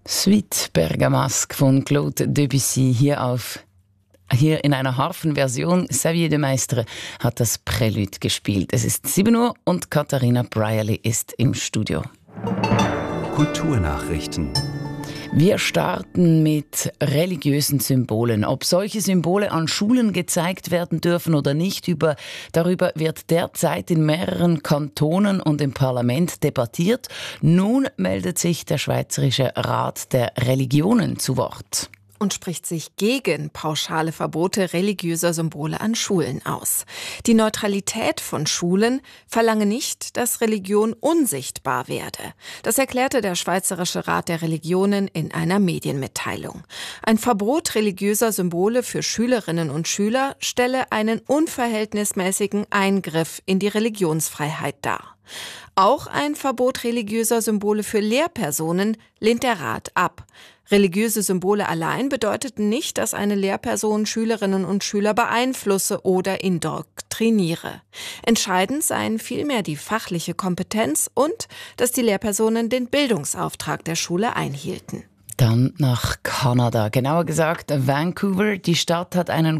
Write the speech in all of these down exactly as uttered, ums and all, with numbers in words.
Suite Bergamasque von Claude Debussy hier auf Hier in einer Harfenversion. Xavier de Maistre hat das Prälude gespielt. Es ist sieben Uhr und Katharina Brierley ist im Studio. Kulturnachrichten. Wir starten mit religiösen Symbolen. Ob solche Symbole an Schulen gezeigt werden dürfen oder nicht, über, darüber wird derzeit in mehreren Kantonen und im Parlament debattiert. Nun meldet sich der Schweizerische Rat der Religionen zu Wort und spricht sich gegen pauschale Verbote religiöser Symbole an Schulen aus. Die Neutralität von Schulen verlange nicht, dass Religion unsichtbar werde. Das erklärte der Schweizerische Rat der Religionen in einer Medienmitteilung. Ein Verbot religiöser Symbole für Schülerinnen und Schüler stelle einen unverhältnismäßigen Eingriff in die Religionsfreiheit dar. Auch ein Verbot religiöser Symbole für Lehrpersonen lehnt der Rat ab. Religiöse Symbole allein bedeuteten nicht, dass eine Lehrperson Schülerinnen und Schüler beeinflusse oder indoktriniere. Entscheidend seien vielmehr die fachliche Kompetenz und, dass die Lehrpersonen den Bildungsauftrag der Schule einhielten. Dann nach Kanada, genauer gesagt Vancouver. Die Stadt hat einen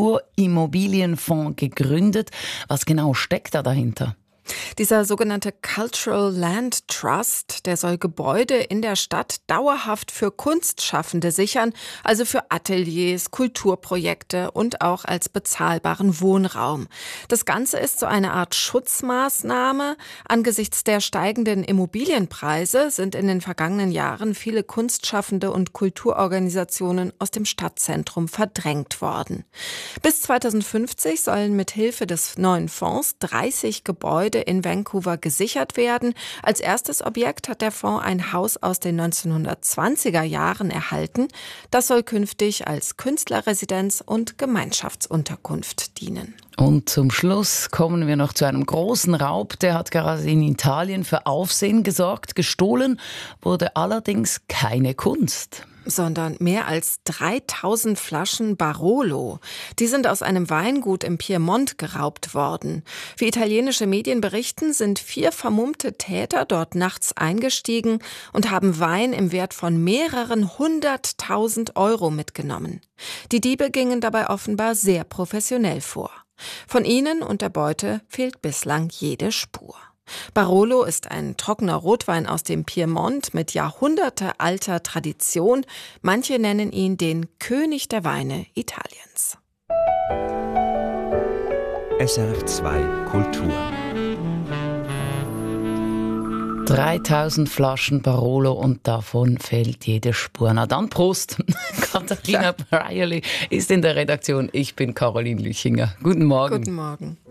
Kulturimmobilienfonds gegründet. Was genau steckt da dahinter? Dieser sogenannte Cultural Land Trust, der soll Gebäude in der Stadt dauerhaft für Kunstschaffende sichern, also für Ateliers, Kulturprojekte und auch als bezahlbaren Wohnraum. Das Ganze ist so eine Art Schutzmaßnahme. Angesichts der steigenden Immobilienpreise sind in den vergangenen Jahren viele Kunstschaffende und Kulturorganisationen aus dem Stadtzentrum verdrängt worden. Bis zweitausendfünfzig sollen mit Hilfe des neuen Fonds dreißig Gebäude in Vancouver gesichert werden. Als erstes Objekt hat der Fonds ein Haus aus den neunzehnhundertzwanziger Jahren erhalten. Das soll künftig als Künstlerresidenz und Gemeinschaftsunterkunft dienen. Und zum Schluss kommen wir noch zu einem großen Raub. Der hat gerade in Italien für Aufsehen gesorgt. Gestohlen wurde allerdings keine Kunst, sondern mehr als dreitausend Flaschen Barolo. Die sind aus einem Weingut im Piemont geraubt worden. Wie italienische Medien berichten, sind vier vermummte Täter dort nachts eingestiegen und haben Wein im Wert von mehreren hunderttausend Euro mitgenommen. Die Diebe gingen dabei offenbar sehr professionell vor. Von ihnen und der Beute fehlt bislang jede Spur. Barolo ist ein trockener Rotwein aus dem Piemont mit jahrhundertealter Tradition. Manche nennen ihn den König der Weine Italiens. S R F zwei Kultur. dreitausend Flaschen Barolo und davon fehlt jede Spur. Na dann Prost. Katharina Brierley ist in der Redaktion. Ich bin Caroline Lüchinger. Guten Morgen. Guten Morgen.